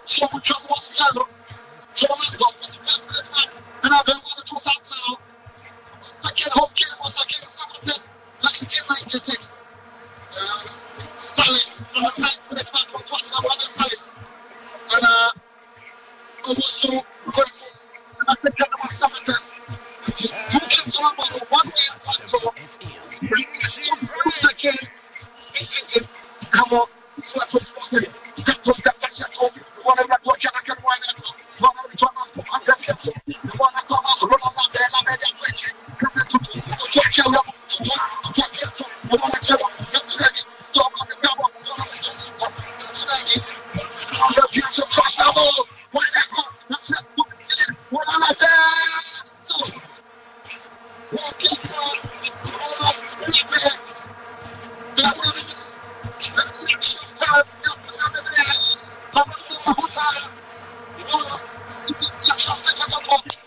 Som kan vara själv. Som den här vändan tog satsar. Sakin Hopkins och Sakin Samates 1996. Salis, nummer 9 med ett vatten och tvått av Salis. Den också den tycker de har Samates. Two kids on one way factor. Sakin this is come on. Flat on sports day. That's it. The one that watch I can win it. One of the turn off and get cancel. The one that come out run off there and made that play. Come to get kill up to get cancel. The one that that's ready. Stop on the grab up. That's ready. The cancel cross the ball. Why that go? That's it. What on that there? So walking from that one is Husara.